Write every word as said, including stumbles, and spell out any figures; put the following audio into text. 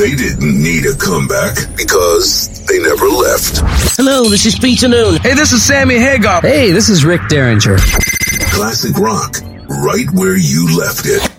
They didn't need a comeback because they never left. Hello, this is Peter Noon. Hey, this is Sammy Hagar. Hey, this is Rick Derringer. Classic rock, right where you left it.